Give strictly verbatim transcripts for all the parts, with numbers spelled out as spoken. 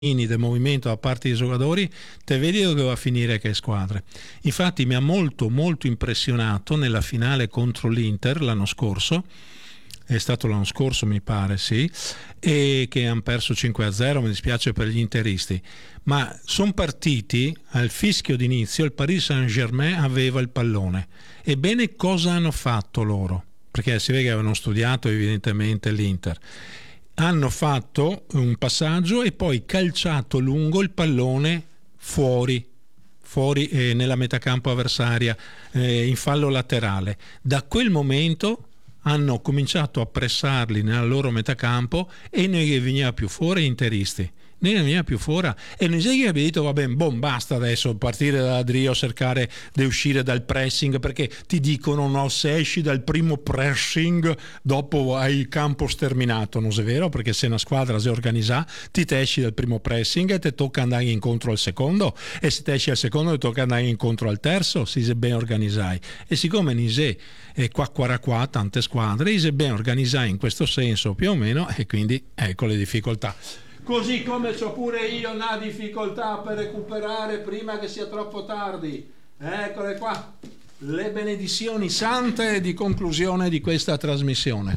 del movimento da parte dei giocatori, te vedi dove va a finire che squadre. Infatti mi ha molto molto impressionato nella finale contro l'Inter l'anno scorso, è stato l'anno scorso mi pare, sì, e che hanno perso cinque a zero, mi dispiace per gli interisti, ma sono partiti al fischio d'inizio, il Paris Saint-Germain aveva il pallone. Ebbene, cosa hanno fatto loro? Perché si vede che avevano studiato evidentemente l'Inter. Hanno fatto un passaggio e poi calciato lungo il pallone fuori, fuori eh, nella metacampo avversaria, eh, in fallo laterale. Da quel momento hanno cominciato a pressarli nella loro metacampo e non gli veniva più fuori interisti. Ne veniva più fuori e non sei che abbia detto va bene, boh, basta adesso partire da Drio, cercare di uscire dal pressing, perché ti dicono no, se esci dal primo pressing dopo hai il campo sterminato. Non è vero, perché se una squadra si organizza ti te esci dal primo pressing e ti tocca andare incontro al secondo, e se te esci al secondo ti tocca andare incontro al terzo, si se ben organizzai. E siccome Nise e qua qua qua tante squadre si ben organizzai in questo senso più o meno, e quindi ecco le difficoltà. Così come c'ho pure io una difficoltà per recuperare prima che sia troppo tardi. Eccole qua, le benedizioni sante di conclusione di questa trasmissione.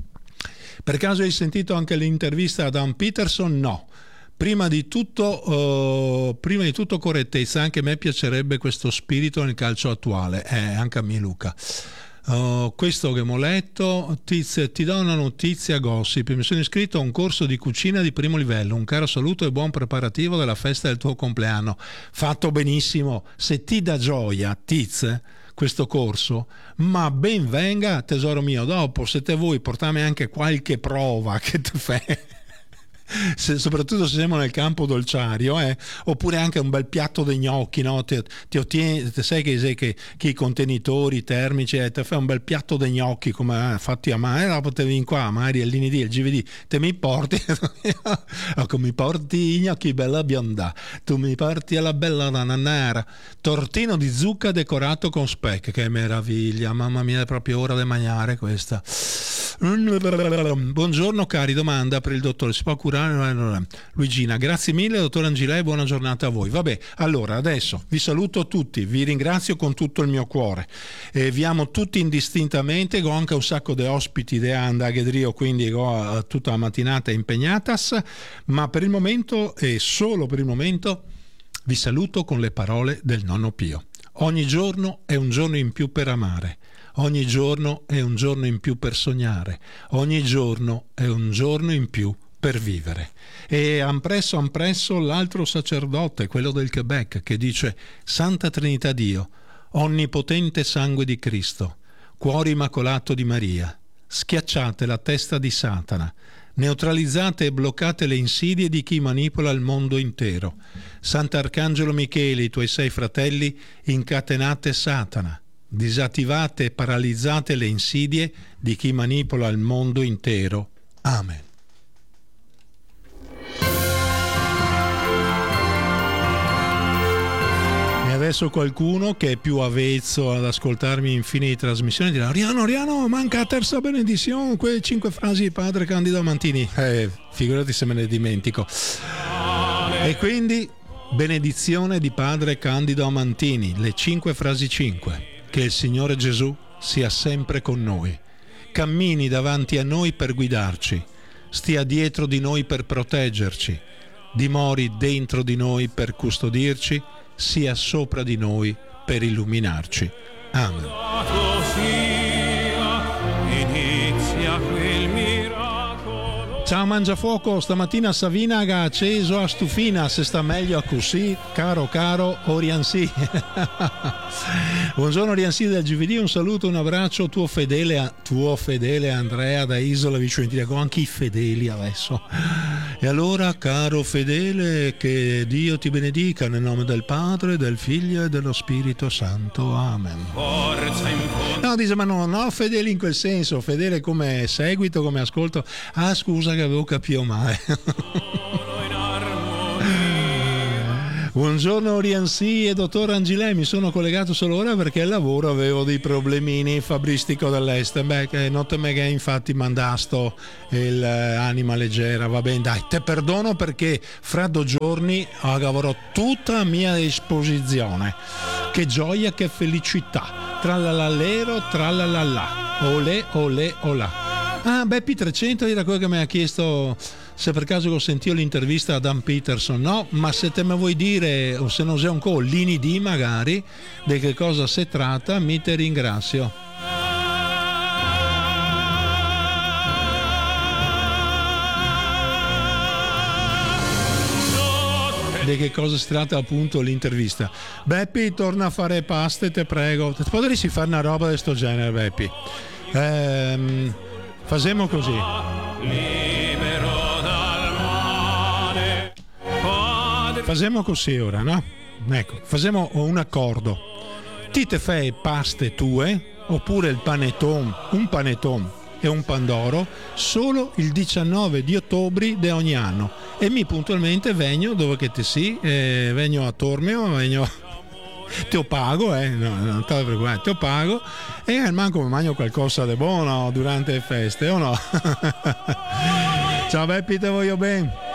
Per caso hai sentito anche l'intervista a Dan Peterson? No. Prima di tutto, uh, prima di tutto correttezza, anche a me piacerebbe questo spirito nel calcio attuale, eh, anche a me Luca. Uh, questo che ho letto, tiz, ti do una notizia gossip, mi sono iscritto a un corso di cucina di primo livello, un caro saluto e buon preparativo della festa del tuo compleanno. Fatto benissimo, se ti dà gioia Tiz questo corso, ma ben venga tesoro mio, dopo se te vuoi portarmi anche qualche prova che tu fai. Se, soprattutto se siamo nel campo dolciario, eh, oppure anche un bel piatto di gnocchi, no? ti, ti ottieni, te sai che, sai che, che i contenitori termici, eh, ti fai un bel piatto di gnocchi come eh, fatti a mano, e dopo te vieni qua magari il lunedì, il giovedì te mi porti ecco, mi porti i gnocchi bella bionda, tu mi porti alla bella nananara, tortino di zucca decorato con speck, che meraviglia, mamma mia, è proprio ora di mangiare questa. Buongiorno cari, domanda per il dottore, si può curare? Luigina, grazie mille dottor Angilè, buona giornata a voi. Vabbè, allora adesso vi saluto tutti, vi ringrazio con tutto il mio cuore, e vi amo tutti indistintamente, ho anche un sacco di ospiti di Andaghe, quindi ho tutta la mattinata impegnatas, ma per il momento e solo per il momento vi saluto con le parole del nonno Pio. Ogni giorno è un giorno in più per amare. Ogni giorno è un giorno in più per sognare, ogni giorno è un giorno in più per vivere. E ampresso ampresso l'altro sacerdote, quello del Quebec, che dice: Santa Trinità Dio, onnipotente sangue di Cristo, cuore immacolato di Maria, schiacciate la testa di Satana, neutralizzate e bloccate le insidie di chi manipola il mondo intero. Sant'Arcangelo Michele, i tuoi sei fratelli, incatenate Satana, disattivate e paralizzate le insidie di chi manipola il mondo intero. Amen. E adesso qualcuno che è più avvezzo ad ascoltarmi in fine di trasmissione dirà: Ariano, Ariano, manca la terza benedizione, quelle cinque frasi di padre Candido Mantini. Eh, figurati se me ne dimentico. E quindi benedizione di padre Candido Amantini, le cinque frasi cinque. Che il Signore Gesù sia sempre con noi, cammini davanti a noi per guidarci, stia dietro di noi per proteggerci, dimori dentro di noi per custodirci, sia sopra di noi per illuminarci. Amen. Ciao Mangiafuoco, stamattina Savina ha acceso a stufina, se sta meglio a così, caro caro Oriansi. Buongiorno Oriansi del G V D, un saluto, un abbraccio, tuo fedele, tuo fedele Andrea da Isola Vicentina, con anche i fedeli adesso. E allora, caro fedele, che Dio ti benedica nel nome del Padre, del Figlio e dello Spirito Santo. Amen. No, dice, ma no, no, fedeli in quel senso, fedele come seguito, come ascolto. Ah, scusa che avevo capito male. Buongiorno Riansi e dottor Angilè, mi sono collegato solo ora perché al lavoro avevo dei problemini. Fabristico dell'Est. Beh, che non te me che infatti mandasto il eh, anima leggera, va bene, dai, te perdono perché fra due giorni avrò tutta a mia disposizione. Che gioia, che felicità, tralalallero, tralalallà, olè, olè, olà. Ah, Beppi trecento era quello che mi ha chiesto se per caso ho sentito l'intervista a Dan Peterson. No, ma se te me vuoi dire, o se non sei un co', l'I N I D magari, di che cosa si tratta, mi te ringrazio. Di che cosa si tratta appunto l'intervista. Beppi, torna a fare paste, te prego. Potresti fare una roba di questo genere, Beppi? Ehm, facciamo così. Facciamo così ora, no? Ecco, facciamo un accordo. Ti te fai paste tue, oppure il panettone, un panettone e un pandoro, solo il diciannove di ottobre di ogni anno. E mi puntualmente vengo dove che te sì, eh, vengo a Tormio, vengo... te lo pago, eh, no, non te lo preoccupare, te lo pago e al manco mi mangio qualcosa di buono durante le feste, o no? Ciao Beppi, te voglio bene.